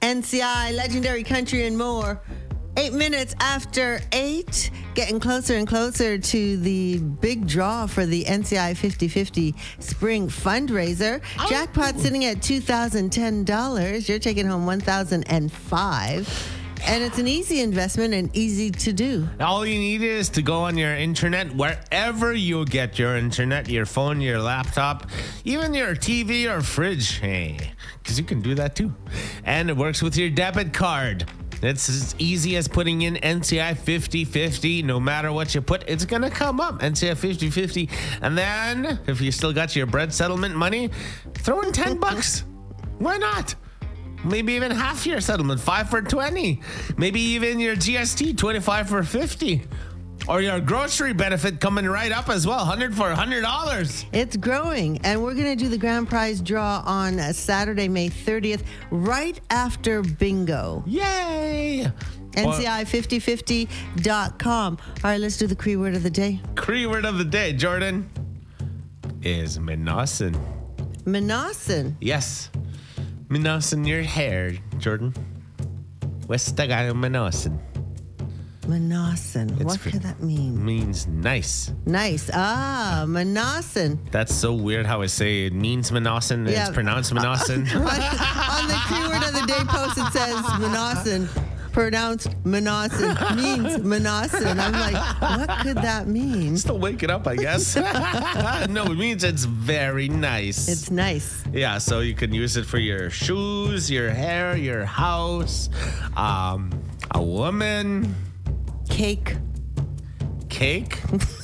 NCI, Legendary Country and more. 8 minutes after 8, getting closer and closer to the big draw for the NCI 50/50 Spring Fundraiser. Jackpot sitting at $2,010. You're taking home $1,005. And it's an easy investment and easy to do. All you need is to go on your internet, wherever you get your internet, your phone, your laptop, even your TV or fridge. Hey, because you can do that too. And it works with your debit card. It's as easy as putting in NCI 50/50. No matter what you put, it's going to come up. NCI 50/50. And then, if you still got your bread settlement money, throw in $10. Why not? Maybe even half your settlement, 5 for 20. Maybe even your GST, 25 for 50. Or your grocery benefit coming right up as well, 100 for $100. It's growing, and we're going to do the grand prize draw on Saturday, May 30th, right after bingo. Yay! NCI5050.com. All right, let's do the Cree word of the day. Cree word of the day, Jordan, is Manasan. Manasan. Yes. Manasan your hair, Jordan. What's the guy Manasan? Manasan. What could that mean? Means nice. Nice. Manasan. That's so weird how I say it means Manasan. Yeah. It's pronounced Manasan. On the Cree word of the day post, it says Manasan. Pronounced Manasan. Means Manasan. I'm like, what could that mean? Still waking up, I guess. No, it means it's very nice. It's nice. Yeah, so you can use it for your shoes, your hair, your house, a woman. Cake. Cake?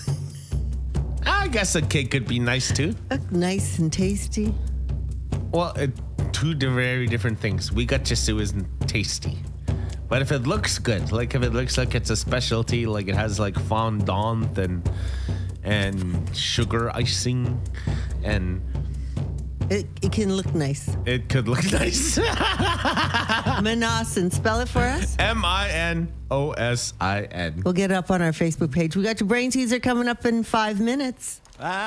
I guess a cake could be nice too. Nice and tasty. Well, two very different things. We got Jesu isn't tasty. But if it looks good, like if it looks like it's a specialty, like it has like fondant and sugar icing and... It can look nice. It could look nice. Manasan. Spell it for us. Minosin. We'll get it up on our Facebook page. We got your brain teaser coming up in 5 minutes.